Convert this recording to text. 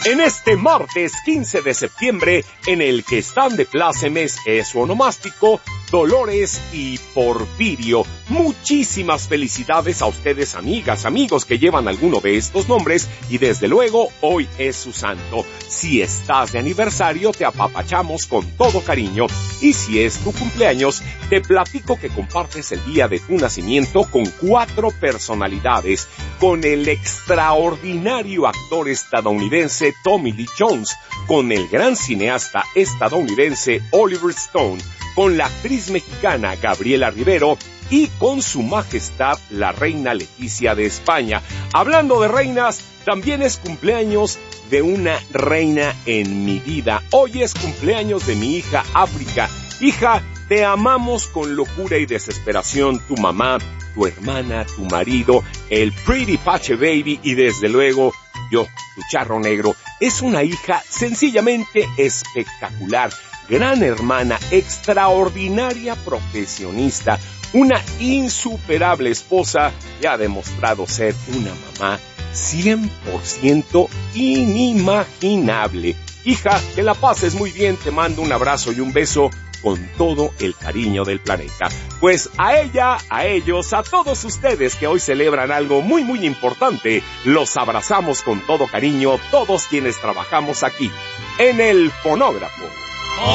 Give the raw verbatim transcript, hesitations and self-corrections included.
En este martes quince de septiembre, en el que están de plácemes es su onomástico Dolores y Porfirio. Muchísimas felicidades a ustedes, amigas, amigos que llevan alguno de estos nombres, y desde luego hoy es su santo. Si estás de aniversario, te apapachamos con todo cariño, y si es tu cumpleaños, te platico que compartes el día de tu nacimiento con cuatro personalidades: con el extraordinario actor estadounidense Tommy Lee Jones, con el gran cineasta estadounidense Oliver Stone, con la actriz mexicana Gabriela Rivero y con su majestad la reina Leticia de España. Hablando de reinas, también es cumpleaños de una reina en mi vida. Hoy es cumpleaños de mi hija África. Hija, te amamos con locura y desesperación, tu mamá, tu hermana, tu marido, el Pretty Pache Baby y desde luego yo, tu charro negro. Es una hija sencillamente espectacular, gran hermana, extraordinaria profesionista, una insuperable esposa y ha demostrado ser una mamá cien por ciento inimaginable. Hija, que la pases muy bien, te mando un abrazo y un beso con todo el cariño del planeta. Pues a ella, a ellos, a todos ustedes que hoy celebran algo muy muy importante, los abrazamos con todo cariño, todos quienes trabajamos aquí en el fonógrafo.